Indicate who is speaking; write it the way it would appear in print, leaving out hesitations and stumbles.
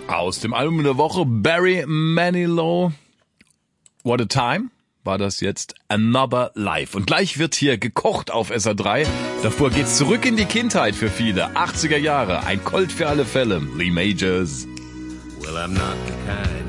Speaker 1: Aus dem Album der Woche Barry Manilow. What a Time war das jetzt. Another Life. Und gleich wird hier gekocht auf SR3. Davor geht's zurück in die Kindheit für viele. 80er Jahre. Ein Colt für alle Fälle. Lee Majors.
Speaker 2: Well, I'm not the kind